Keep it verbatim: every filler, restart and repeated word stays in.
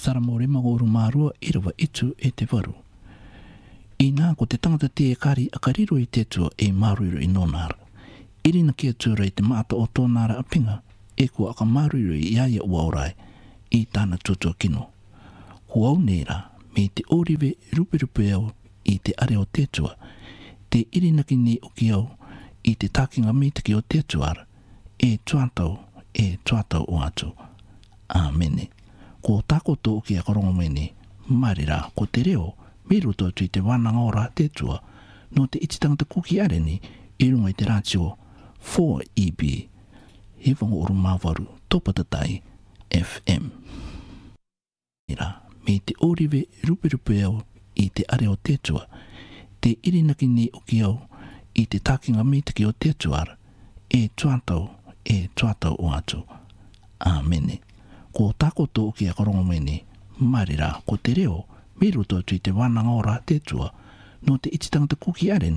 Saramore magoru marua irawa itu e te waru. I nā ko te tangata te e kari a kariro i te tua e maruru i nonara. Iri na kia tura i te maata o tōnara a pinga e kua aka maruru i iaia uaurai i tāna tutua kino. Huau nera me te oriwe rupe rupe au i te are o te tua, te iri naki ni o ki au i te takinga mitiki o te tuara, e tuatau e tuatau o atu. Āmene. Ko takoto o ki a karongo mene, marira ko te reo, me roto atu i te wānanga ora te tua, no te ititangata kuki areni, i runga i te rātio four E B, he whango oru mawaru, topatatai F M. Ira, me te oriwe rupe rupe au i te are o te tua, te irinaki ni o ki au i te takinga mitiki o te tuara, e tuatau e tuatau o atu. Āmene. Ko takoto o ki a karongo mene, marira ko te reo, me roto atu i te wānanga ora te tua, no te ititangata kuki areni,